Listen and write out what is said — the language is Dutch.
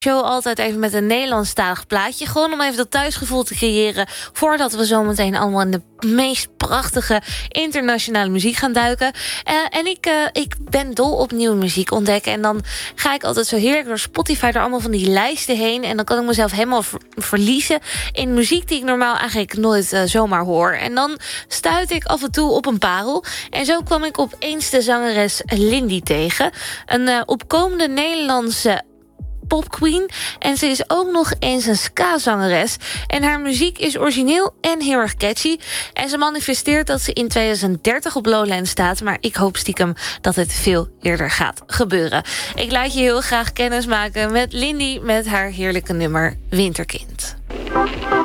Show altijd even met een Nederlandstalig plaatje. Gewoon om even dat thuisgevoel te creëren, voordat we zometeen allemaal in de meest prachtige internationale muziek gaan duiken. En ik ben dol op nieuwe muziek ontdekken. En dan ga ik altijd zo heerlijk door Spotify, door allemaal van die lijsten heen. En dan kan ik mezelf helemaal verliezen in muziek die ik normaal eigenlijk nooit zomaar hoor. En dan stuit ik af en toe op een parel. En zo kwam ik opeens de zangeres Lindy tegen. Een opkomende Nederlandse popqueen. En ze is ook nog eens een ska-zangeres. En haar muziek is origineel en heel erg catchy. En ze manifesteert dat ze in 2030 op Lowland staat. Maar ik hoop stiekem dat het veel eerder gaat gebeuren. Ik laat je heel graag kennis maken met Lindy, met haar heerlijke nummer Winterkind.